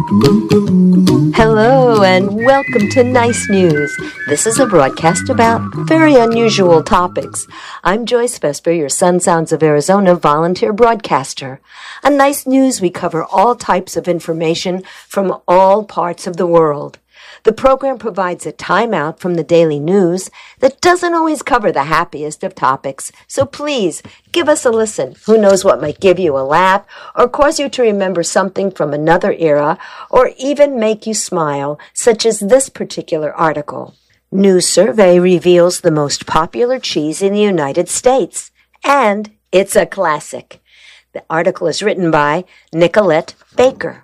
Hello and welcome to Nice News. This is a broadcast about very unusual topics. I'm Joyce Vesper, your Sun Sounds of Arizona volunteer broadcaster. On Nice News, we cover all types of information from all parts of the world. The program provides a timeout from the daily news that doesn't always cover the happiest of topics. So please, give us a listen. Who knows what might give you a laugh or cause you to remember something from another era or even make you smile, such as this particular article. New survey reveals the most popular cheese in the United States. And it's a classic. The article is written by Nicolette Baker.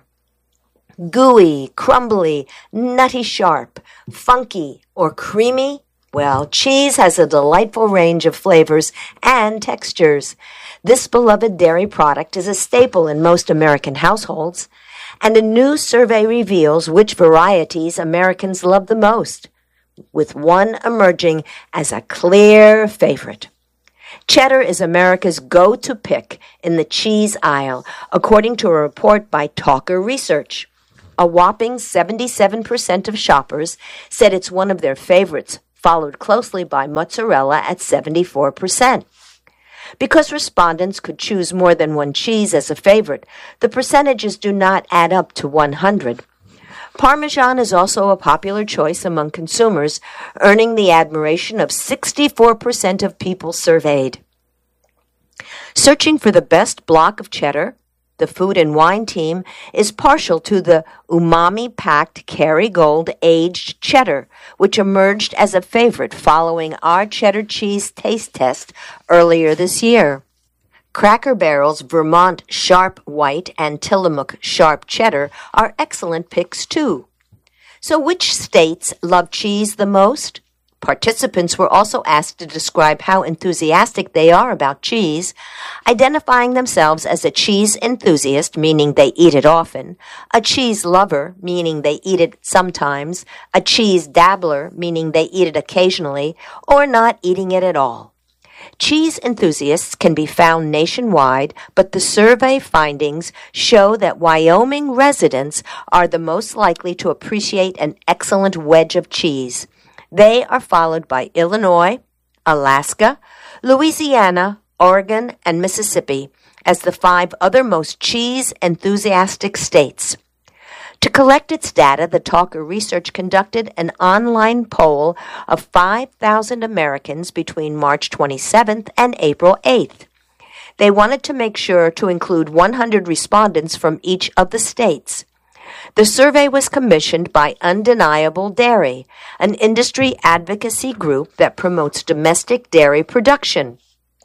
Gooey, crumbly, nutty sharp, funky, or creamy? Well, cheese has a delightful range of flavors and textures. This beloved dairy product is a staple in most American households, and a new survey reveals which varieties Americans love the most, with one emerging as a clear favorite. Cheddar is America's go-to pick in the cheese aisle, according to a report by Talker Research. A whopping 77% of shoppers said it's one of their favorites, followed closely by mozzarella at 74%. Because respondents could choose more than one cheese as a favorite, the percentages do not add up to 100. Parmesan is also a popular choice among consumers, earning the admiration of 64% of people surveyed. Searching for the best block of cheddar, the Food and Wine team is partial to the umami-packed Kerrygold aged cheddar, which emerged as a favorite following our cheddar cheese taste test earlier this year. Cracker Barrel's Vermont Sharp White and Tillamook Sharp Cheddar are excellent picks too. So which states love cheese the most? Participants were also asked to describe how enthusiastic they are about cheese, identifying themselves as a cheese enthusiast, meaning they eat it often, a cheese lover, meaning they eat it sometimes, a cheese dabbler, meaning they eat it occasionally, or not eating it at all. Cheese enthusiasts can be found nationwide, but the survey findings show that Wyoming residents are the most likely to appreciate an excellent wedge of cheese. They are followed by Illinois, Alaska, Louisiana, Oregon, and Mississippi as the 5 other most cheese-enthusiastic states. To collect its data, the Talker Research conducted an online poll of 5,000 Americans between March 27th and April 8th. They wanted to make sure to include 100 respondents from each of the states. The survey was commissioned by Undeniable Dairy, an industry advocacy group that promotes domestic dairy production.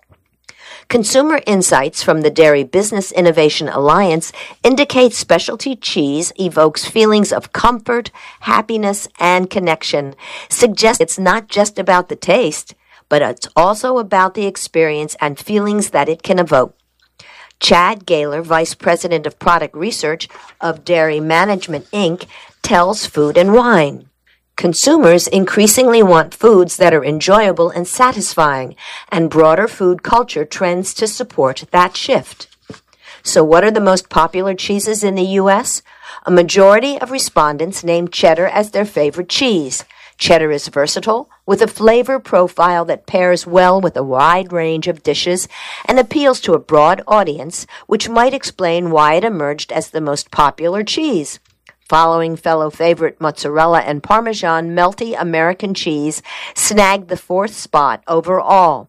Consumer insights from the Dairy Business Innovation Alliance indicate specialty cheese evokes feelings of comfort, happiness, and connection, suggest it's not just about the taste, but it's also about the experience and feelings that it can evoke. Chad Gaylor, Vice President of Product Research of Dairy Management, Inc., tells Food and Wine. Consumers increasingly want foods that are enjoyable and satisfying, and broader food culture trends to support that shift. So what are the most popular cheeses in the U.S.? A majority of respondents named cheddar as their favorite cheese. Cheddar is versatile, with a flavor profile that pairs well with a wide range of dishes and appeals to a broad audience, which might explain why it emerged as the most popular cheese. Following fellow favorite mozzarella and Parmesan, melty American cheese snagged the 4th spot overall.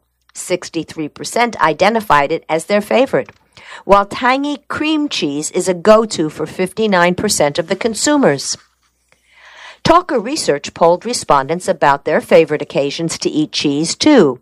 63% identified it as their favorite, while tangy cream cheese is a go-to for 59% of the consumers. Talker Research polled respondents about their favorite occasions to eat cheese, too.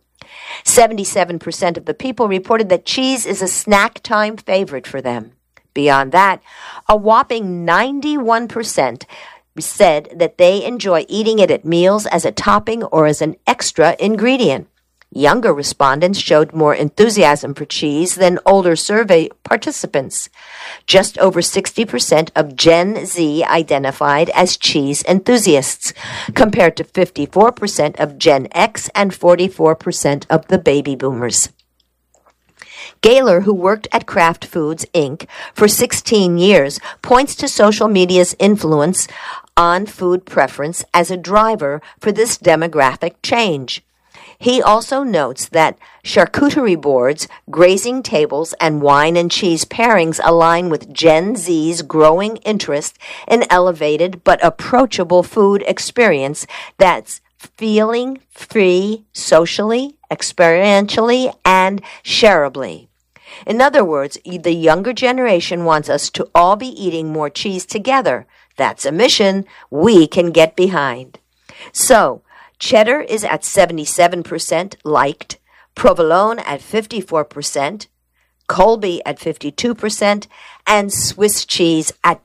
77% of the people reported that cheese is a snack time favorite for them. Beyond that, a whopping 91% said that they enjoy eating it at meals as a topping or as an extra ingredient. Younger respondents showed more enthusiasm for cheese than older survey participants. Just over 60% of Gen Z identified as cheese enthusiasts, compared to 54% of Gen X and 44% of the baby boomers. Gaylor, who worked at Kraft Foods, Inc. for 16 years, points to social media's influence on food preference as a driver for this demographic change. He also notes that charcuterie boards, grazing tables, and wine and cheese pairings align with Gen Z's growing interest in elevated but approachable food experience that's feeling free socially, experientially, and shareably. In other words, the younger generation wants us to all be eating more cheese together. That's a mission we can get behind. So, cheddar is at 77% liked, provolone at 54%, Colby at 52%, and Swiss cheese at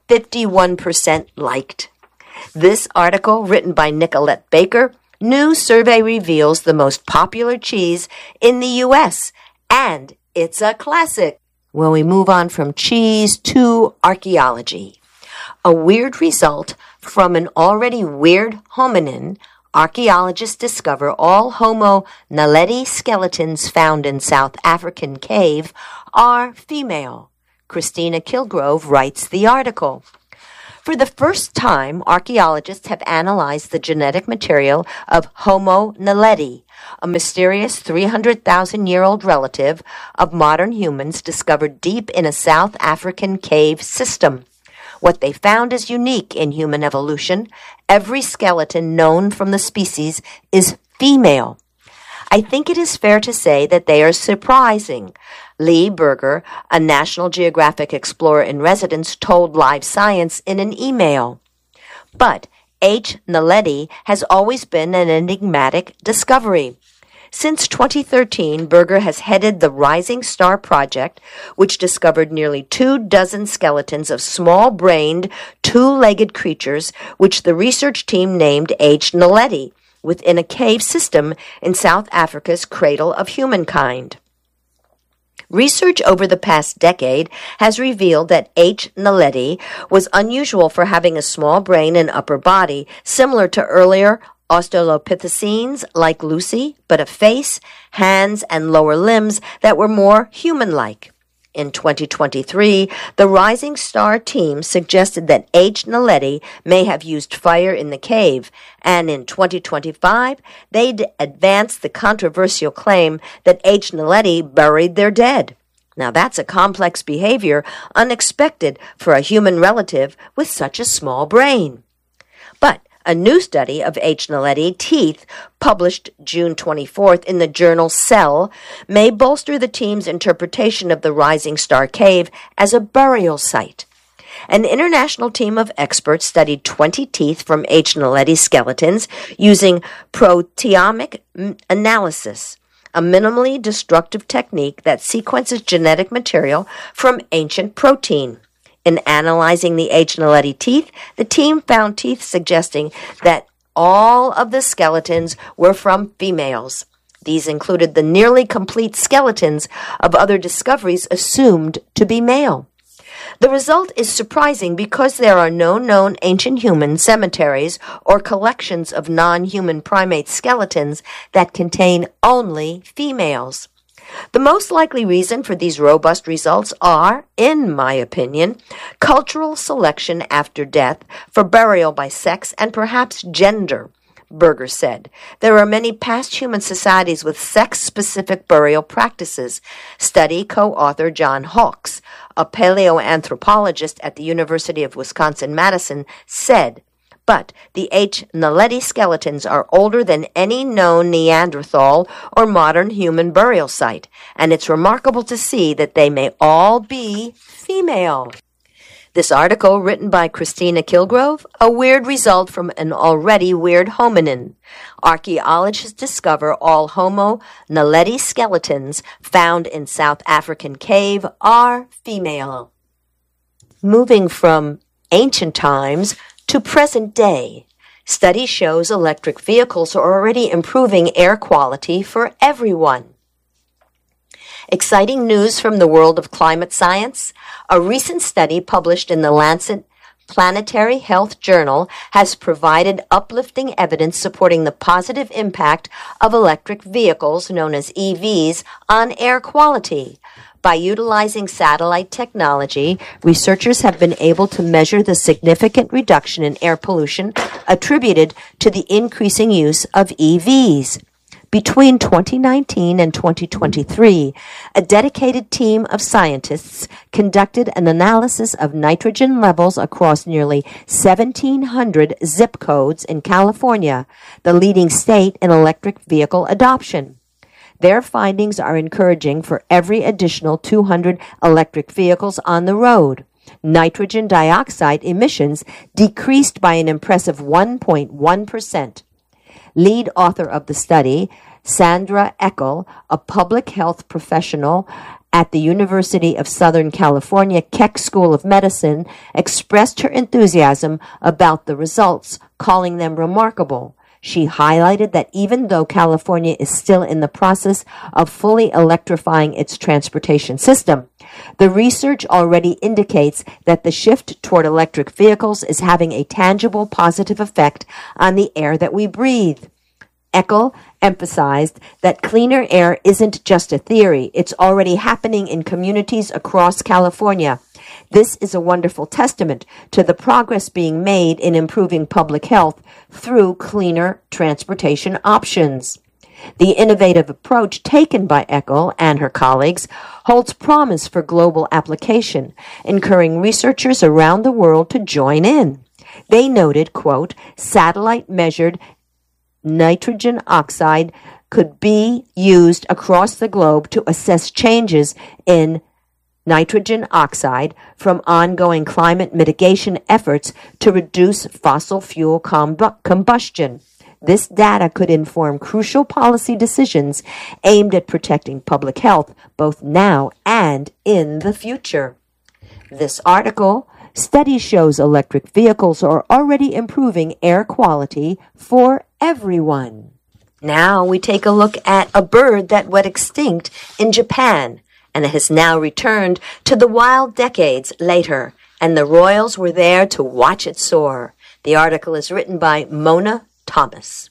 51% liked. This article, written by Nicolette Baker, new survey reveals the most popular cheese in the U.S., and it's a classic. When we move on from cheese to archaeology, a weird result from an already weird hominin, archaeologists discover all Homo naledi skeletons found in South African cave are female. Christina Kilgrove writes the article. For the first time, archaeologists have analyzed the genetic material of Homo naledi, a mysterious 300,000-year-old relative of modern humans discovered deep in a South African cave system. What they found is unique in human evolution. Every skeleton known from the species is female. I think it is fair to say that they are surprising. Lee Berger, a National Geographic explorer in residence, told Live Science in an email. But H. naledi has always been an enigmatic discovery. Since 2013, Berger has headed the Rising Star Project, which discovered nearly 24 skeletons of small-brained, two-legged creatures, which the research team named H. naledi, within a cave system in South Africa's Cradle of Humankind. Research over the past decade has revealed that H. naledi was unusual for having a small brain and upper body, similar to earlier Australopithecines like Lucy, but a face, hands, and lower limbs that were more human-like. In 2023, the Rising Star team suggested that H. naledi may have used fire in the cave, and in 2025, they advanced the controversial claim that H. naledi buried their dead. Now that's a complex behavior, unexpected for a human relative with such a small brain. But a new study of H. naledi teeth, published June 24th in the journal Cell, may bolster the team's interpretation of the Rising Star Cave as a burial site. An international team of experts studied 20 teeth from H. naledi skeletons using proteomic analysis, a minimally destructive technique that sequences genetic material from ancient protein. In analyzing the H. naledi teeth, the team found teeth suggesting that all of the skeletons were from females. These included the nearly complete skeletons of other discoveries assumed to be male. The result is surprising because there are no known ancient human cemeteries or collections of non-human primate skeletons that contain only females. The most likely reason for these robust results are, in my opinion, cultural selection after death for burial by sex and perhaps gender, Berger said. There are many past human societies with sex-specific burial practices. Study co-author John Hawkes, a paleoanthropologist at the University of Wisconsin-Madison, said, but the H. naledi skeletons are older than any known Neanderthal or modern human burial site, and it's remarkable to see that they may all be female. This article, written by Christina Kilgrove, a weird result from an already weird hominin. Archaeologists discover all Homo naledi skeletons found in South African cave are female. Moving from ancient times to present day, study shows electric vehicles are already improving air quality for everyone. Exciting news from the world of climate science. A recent study published in The Lancet Planetary Health Journal has provided uplifting evidence supporting the positive impact of electric vehicles, known as EVs, on air quality. By utilizing satellite technology, researchers have been able to measure the significant reduction in air pollution attributed to the increasing use of EVs. Between 2019 and 2023, a dedicated team of scientists conducted an analysis of nitrogen levels across nearly 1,700 zip codes in California, the leading state in electric vehicle adoption. Their findings are encouraging for every additional 200 electric vehicles on the road. Nitrogen dioxide emissions decreased by an impressive 1.1%. Lead author of the study, Sandra Eckel, a public health professional at the University of Southern California Keck School of Medicine, expressed her enthusiasm about the results, calling them remarkable. She highlighted that even though California is still in the process of fully electrifying its transportation system, the research already indicates that the shift toward electric vehicles is having a tangible positive effect on the air that we breathe. Eckel emphasized that cleaner air isn't just a theory, it's already happening in communities across California. This is a wonderful testament to the progress being made in improving public health through cleaner transportation options. The innovative approach taken by Eckel and her colleagues holds promise for global application, encouraging researchers around the world to join in. They noted, quote, satellite-measured nitrogen oxide could be used across the globe to assess changes in nitrogen oxide from ongoing climate mitigation efforts to reduce fossil fuel combustion. This data could inform crucial policy decisions aimed at protecting public health both now and in the future. This article, study shows electric vehicles are already improving air quality for everyone. Now we take a look at a bird that went extinct in Japan and has now returned to the wild decades later, and the royals were there to watch it soar. The article is written by Mona Thomas.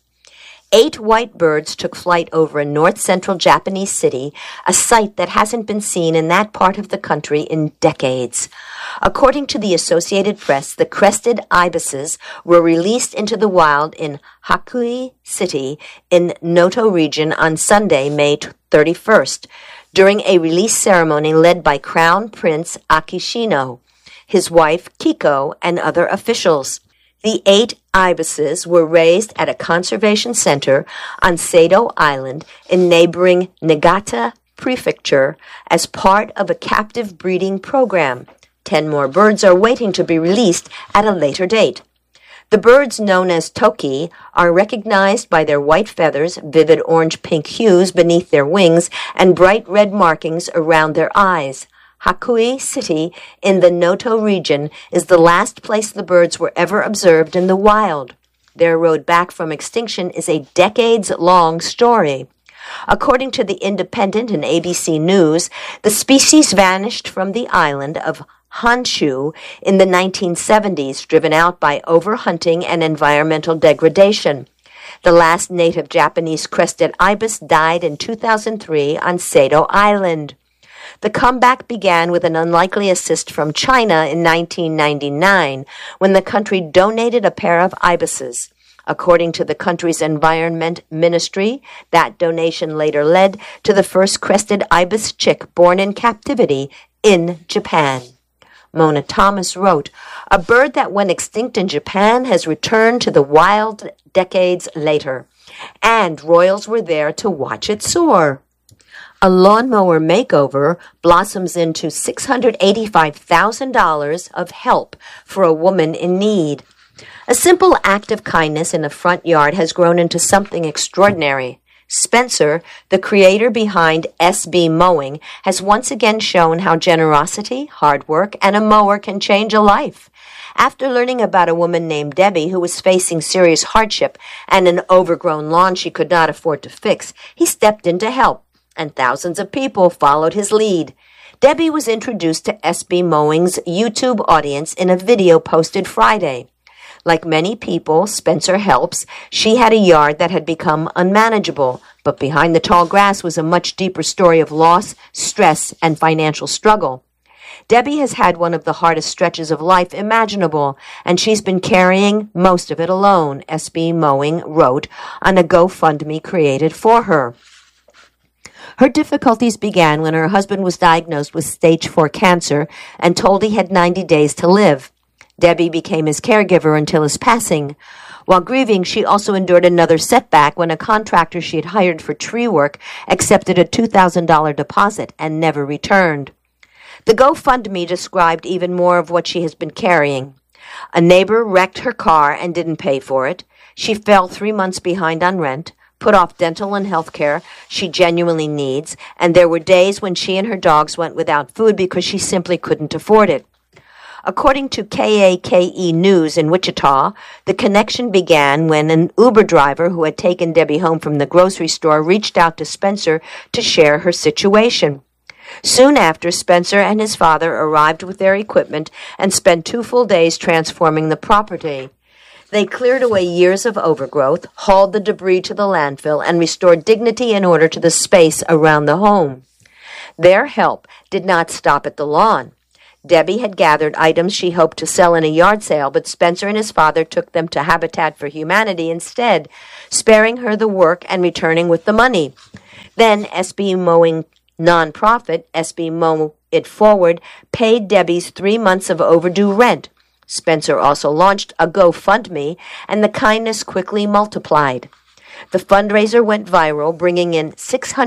8 white birds took flight over a north-central Japanese city, a sight that hasn't been seen in that part of the country in decades. According to the Associated Press, the crested ibises were released into the wild in Hakui City in Noto region on Sunday, May 31st, during a release ceremony led by Crown Prince Akishino, his wife Kiko, and other officials. The 8 ibises were raised at a conservation center on Sado Island in neighboring Niigata Prefecture as part of a captive breeding program. 10 more birds are waiting to be released at a later date. The birds, known as toki, are recognized by their white feathers, vivid orange-pink hues beneath their wings, and bright red markings around their eyes. Hakui City in the Noto region is the last place the birds were ever observed in the wild. Their road back from extinction is a decades-long story. According to The Independent and ABC News, the species vanished from the island of Honshu in the 1970s, driven out by overhunting and environmental degradation. The last native Japanese crested ibis died in 2003 on Sado Island. The comeback began with an unlikely assist from China in 1999, when the country donated a pair of ibises. According to the country's Environment Ministry, that donation later led to the first crested ibis chick born in captivity in Japan. Mona Thomas wrote, "A bird that went extinct in Japan has returned to the wild decades later, and royals were there to watch it soar." A lawnmower makeover blossoms into $685,000 of help for a woman in need. A simple act of kindness in a front yard has grown into something extraordinary. Spencer, the creator behind SB Mowing, has once again shown how generosity, hard work, and a mower can change a life. After learning about a woman named Debbie who was facing serious hardship and an overgrown lawn she could not afford to fix, he stepped in to help, and thousands of people followed his lead. Debbie was introduced to SB Mowing's YouTube audience in a video posted Friday. Like many people Spencer helps, she had a yard that had become unmanageable, but behind the tall grass was a much deeper story of loss, stress, and financial struggle. Debbie has had one of the hardest stretches of life imaginable, and she's been carrying most of it alone, SB Mowing wrote on a GoFundMe created for her. Her difficulties began when her husband was diagnosed with stage 4 cancer and told he had 90 days to live. Debbie became his caregiver until his passing. While grieving, she also endured another setback when a contractor she had hired for tree work accepted a $2,000 deposit and never returned. The GoFundMe described even more of what she has been carrying. A neighbor wrecked her car and didn't pay for it. She fell 3 months behind on rent, put off dental and health care she genuinely needs, and there were days when she and her dogs went without food because she simply couldn't afford it. According to KAKE News in Wichita, the connection began when an Uber driver who had taken Debbie home from the grocery store reached out to Spencer to share her situation. Soon after, Spencer and his father arrived with their equipment and spent 2 full days transforming the property. They cleared away years of overgrowth, hauled the debris to the landfill, and restored dignity and order to the space around the home. Their help did not stop at the lawn. Debbie had gathered items she hoped to sell in a yard sale, but Spencer and his father took them to Habitat for Humanity instead, sparing her the work and returning with the money. Then SB Mowing nonprofit, SB Mow It Forward, paid Debbie's 3 months of overdue rent. Spencer also launched a GoFundMe, and the kindness quickly multiplied. The fundraiser went viral, bringing in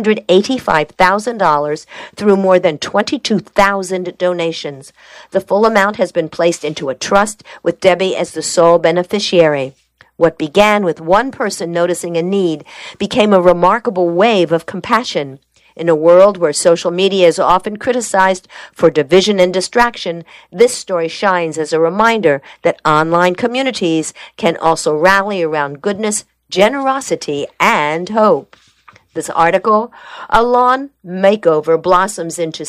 $685,000 through more than 22,000 donations. The full amount has been placed into a trust, with Debbie as the sole beneficiary. What began with one person noticing a need became a remarkable wave of compassion. In a world where social media is often criticized for division and distraction, this story shines as a reminder that online communities can also rally around goodness, generosity, and hope. This article, a lawn makeover blossoms into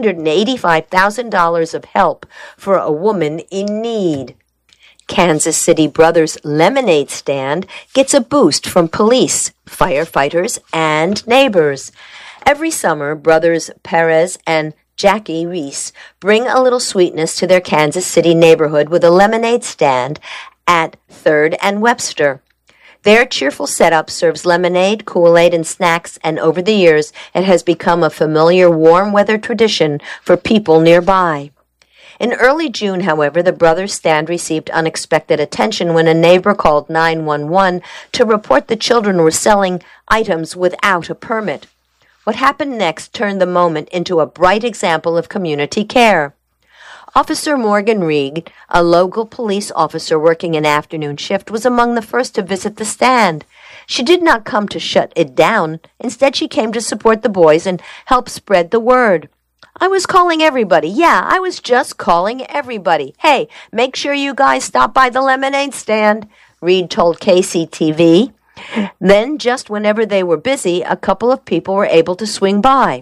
$685,000 of help for a woman in need. Kansas City Brothers lemonade stand gets a boost from police, firefighters, and neighbors. Every summer, brothers Perez and Jackie Reese bring a little sweetness to their Kansas City neighborhood with a lemonade stand at 3rd and Webster. Their cheerful setup serves lemonade, Kool-Aid, and snacks, and over the years, it has become a familiar warm-weather tradition for people nearby. In early June, however, the brothers' stand received unexpected attention when a neighbor called 911 to report the children were selling items without a permit. What happened next turned the moment into a bright example of community care. Officer Morgan Reed, a local police officer working an afternoon shift, was among the first to visit the stand. She did not come to shut it down. Instead, she came to support the boys and help spread the word. I was calling everybody. Yeah, I was just calling everybody. Hey, make sure you guys stop by the lemonade stand, Reed told KCTV. Then, just whenever they were busy, a couple of people were able to swing by.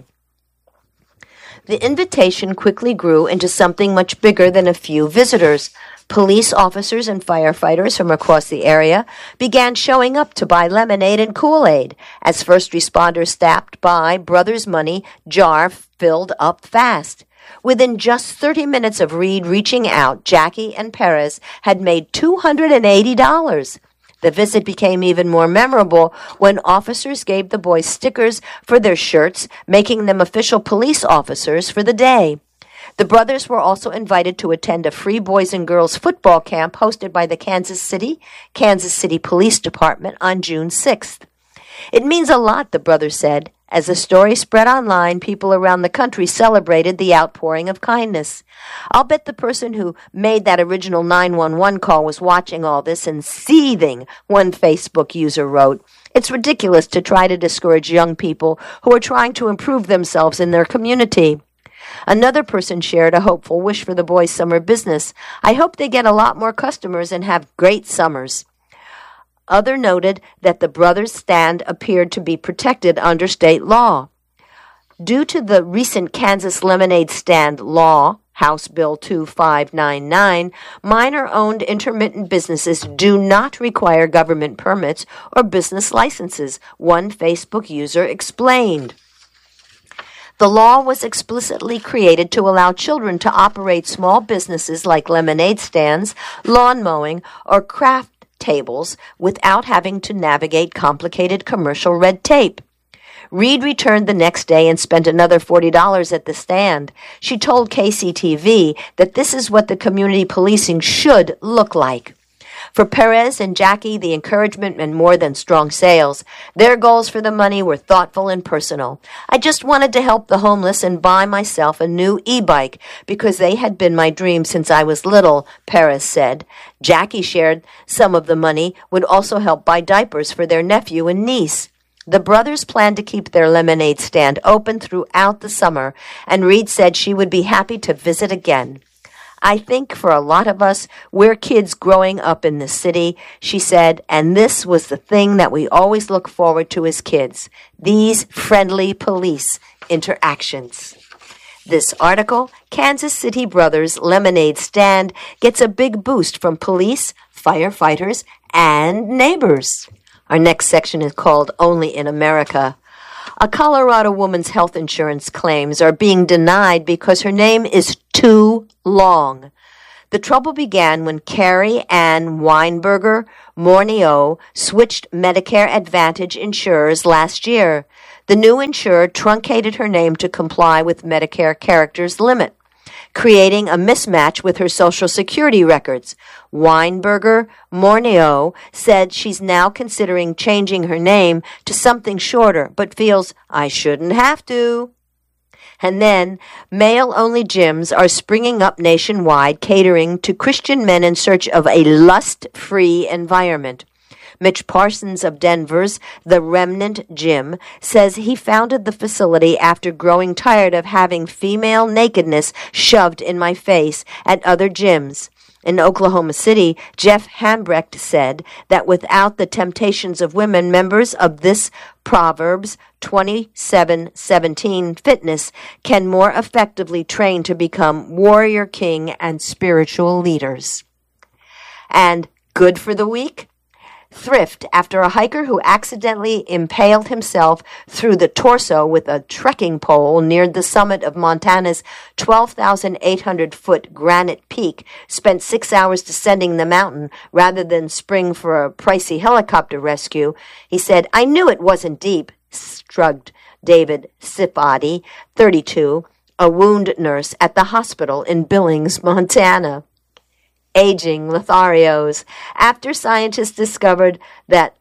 The invitation quickly grew into something much bigger than a few visitors. Police officers and firefighters from across the area began showing up to buy lemonade and Kool-Aid. As first responders stopped by, Brothers' Money jar filled up fast. Within just 30 minutes of Reed reaching out, Jackie and Perez had made $280. The visit became even more memorable when officers gave the boys stickers for their shirts, making them official police officers for the day. The brothers were also invited to attend a free boys and girls football camp hosted by the Kansas City Police Department on June 6th. It means a lot, the brothers said. As the story spread online, people around the country celebrated the outpouring of kindness. I'll bet the person who made that original 911 call was watching all this and seething, one Facebook user wrote. It's ridiculous to try to discourage young people who are trying to improve themselves in their community. Another person shared a hopeful wish for the boys' summer business. I hope they get a lot more customers and have great summers. Other noted that the brothers' stand appeared to be protected under state law. Due to the recent Kansas lemonade stand law, House Bill 2599, minor-owned intermittent businesses do not require government permits or business licenses, one Facebook user explained. The law was explicitly created to allow children to operate small businesses like lemonade stands, lawn mowing, or craft tables without having to navigate complicated commercial red tape. Reed returned the next day and spent another $40 at the stand. She told KCTV that this is what the community policing should look like. For Perez and Jackie, the encouragement meant more than strong sales. Their goals for the money were thoughtful and personal. I just wanted to help the homeless and buy myself a new e-bike because they had been my dream since I was little, Perez said. Jackie shared some of the money would also help buy diapers for their nephew and niece. The brothers planned to keep their lemonade stand open throughout the summer, and Reed said she would be happy to visit again. I think for a lot of us, we're kids growing up in the city, she said, and this was the thing that we always look forward to as kids, these friendly police interactions. This article, Kansas City Brothers Lemonade Stand, gets a big boost from police, firefighters, and neighbors. Our next section is called Only in America. A Colorado woman's health insurance claims are being denied because her name is too long. The trouble began when Carrie Ann Weinberger Morneau switched Medicare Advantage insurers last year. The new insurer truncated her name to comply with Medicare characters limit, creating a mismatch with her Social Security records. Weinberger Morneau said she's now considering changing her name to something shorter, but feels, I shouldn't have to. And then, male-only gyms are springing up nationwide, catering to Christian men in search of a lust-free environment. Mitch Parsons of Denver's The Remnant Gym says he founded the facility after growing tired of having female nakedness shoved in my face at other gyms. In Oklahoma City, Jeff Hambrecht said that without the temptations of women, members of this Proverbs 27:17 fitness can more effectively train to become warrior king and spiritual leaders. And good for the week? Thrift after a hiker who accidentally impaled himself through the torso with a trekking pole near the summit of Montana's 12,800-foot Granite Peak spent 6 hours descending the mountain rather than spring for a pricey helicopter rescue. He said, I knew it wasn't deep, shrugged David Sipati, 32, a wound nurse at the hospital in Billings, Montana. Aging Lotharios. After scientists discovered that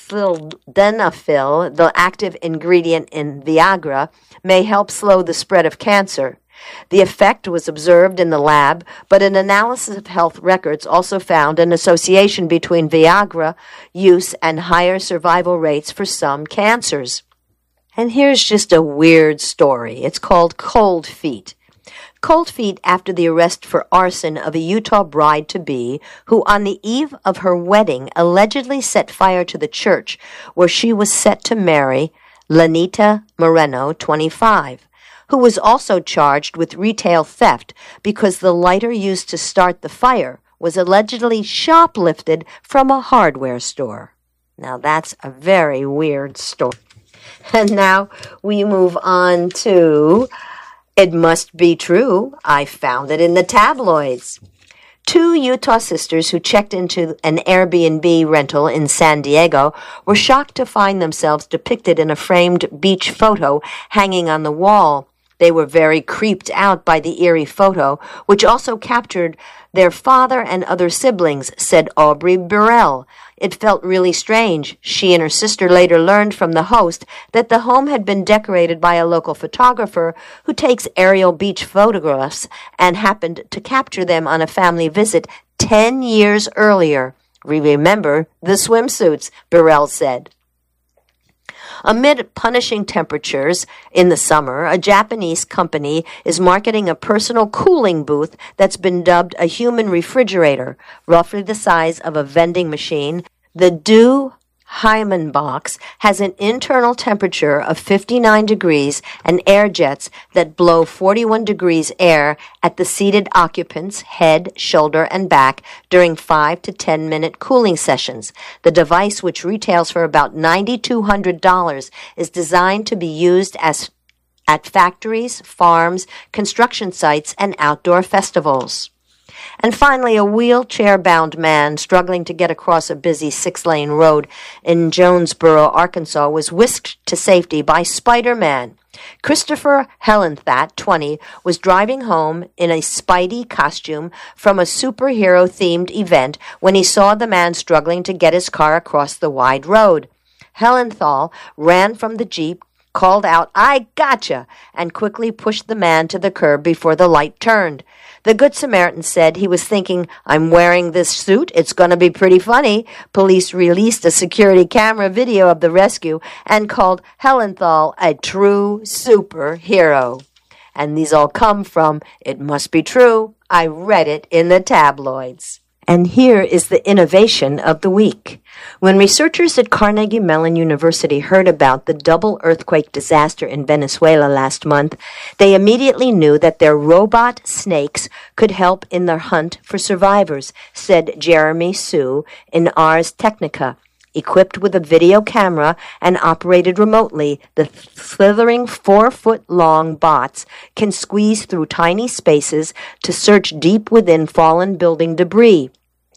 sildenafil, the active ingredient in Viagra, may help slow the spread of cancer. The effect was observed in the lab, but an analysis of health records also found an association between Viagra use and higher survival rates for some cancers. And here's just a weird story. It's called Cold Feet. Cold feet after the arrest for arson of a Utah bride-to-be who on the eve of her wedding allegedly set fire to the church where she was set to marry Lanita Moreno, 25, who was also charged with retail theft because the lighter used to start the fire was allegedly shoplifted from a hardware store. Now that's a very weird story. And now we move on to It Must Be True. I found it in the tabloids. 2 Utah sisters who checked into an Airbnb rental in San Diego were shocked to find themselves depicted in a framed beach photo hanging on the wall. They were very creeped out by the eerie photo, which also captured their father and other siblings, said Aubrey Burrell. It felt really strange. She and her sister later learned from the host that the home had been decorated by a local photographer who takes aerial beach photographs and happened to capture them on a family visit 10 years earlier. We remember the swimsuits, Burrell said. Amid punishing temperatures in the summer, a Japanese company is marketing a personal cooling booth that's been dubbed a human refrigerator, roughly the size of a vending machine. The Do Hyman box has an internal temperature of 59 degrees and air jets that blow 41 degrees air at the seated occupant's head, shoulder, and back during 5 to 10 minute cooling sessions. The device, which retails for about $9,200, is designed to be used at factories, farms, construction sites, and outdoor festivals. And finally, a wheelchair-bound man struggling to get across a busy 6-lane road in Jonesboro, Arkansas, was whisked to safety by Spider-Man. Christopher Helenthat, 20, was driving home in a Spidey costume from a superhero-themed event when he saw the man struggling to get his car across the wide road. Helenthal ran from the Jeep, called out, "I gotcha," and quickly pushed the man to the curb before the light turned. The Good Samaritan said he was thinking, "I'm wearing this suit. It's going to be pretty funny." Police released a security camera video of the rescue and called Helenthal a true superhero. And these all come from It Must Be True. I read it in the tabloids. And here is the innovation of the week. When researchers at Carnegie Mellon University heard about the double earthquake disaster in Venezuela last month, they immediately knew that their robot snakes could help in their hunt for survivors, said Jeremy Sue in Ars Technica. Equipped with a video camera and operated remotely, the slithering 4-foot-long bots can squeeze through tiny spaces to search deep within fallen building debris.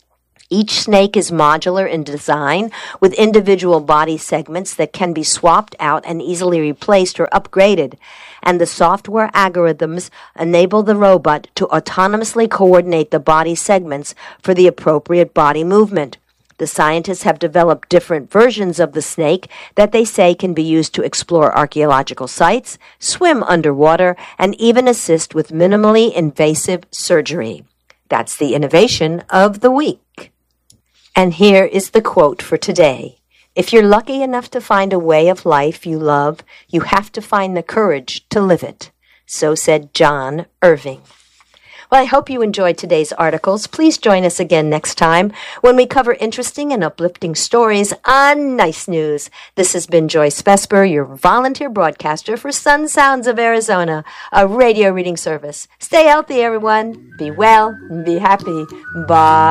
Each snake is modular in design, with individual body segments that can be swapped out and easily replaced or upgraded, and the software algorithms enable the robot to autonomously coordinate the body segments for the appropriate body movement. The scientists have developed different versions of the snake that they say can be used to explore archaeological sites, swim underwater, and even assist with minimally invasive surgery. That's the innovation of the week. And here is the quote for today. If you're lucky enough to find a way of life you love, you have to find the courage to live it. So said John Irving. Well, I hope you enjoyed today's articles. Please join us again next time when we cover interesting and uplifting stories on Nice News. This has been Joyce Vesper, your volunteer broadcaster for Sun Sounds of Arizona, a radio reading service. Stay healthy, everyone. Be well and be happy. Bye.